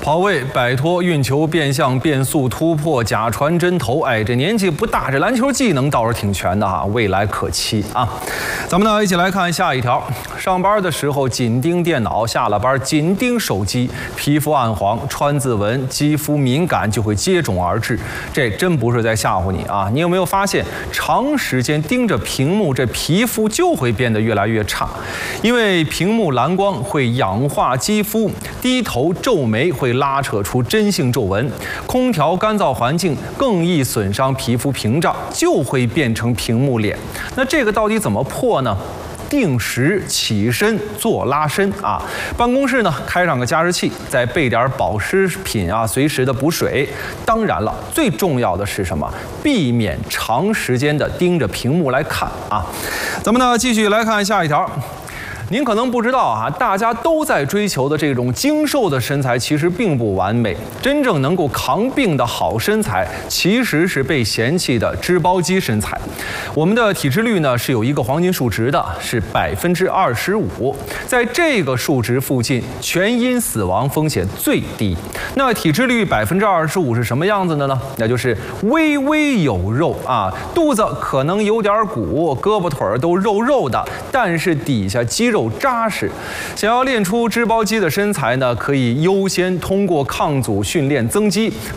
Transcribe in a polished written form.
跑位摆脱运球变向变速突破假传真投，哎，这年纪不大，这篮球技能倒是挺全的哈，未来可期啊！咱们呢一起来看下一条：上班的时候紧盯电脑，下了班紧盯手机，皮肤暗黄、川字纹、肌肤敏感就会接踵而至。这真不是在吓唬你啊！你有没有发现，长时间盯着屏幕，这皮肤就会变得越来越差？因为屏幕蓝光会氧化肌肤，低头皱眉会拉扯出真性皱纹，空调干燥环境更易损伤皮肤屏障，就会变成屏幕脸。那这个到底怎么破呢？定时起身做拉伸啊，办公室呢开上个加湿器，再备点保湿品啊，随时的补水。当然了，最重要的是什么？避免长时间的盯着屏幕来看啊。咱们呢继续来看下一条。您可能不知道啊，大家都在追求的这种精瘦的身材其实并不完美。真正能够扛病的好身材，其实是被嫌弃的脂包肌身材。我们的体脂率呢是有一个黄金数值的，是25%。在这个数值附近，全因死亡风险最低。那体脂率25%是什么样子的呢？那就是微微有肉啊，肚子可能有点鼓，胳膊腿儿都肉肉的，但是底下肌肉扎实。想要练出脂包肌的身材呢，可以优先通过抗阻训练增肌，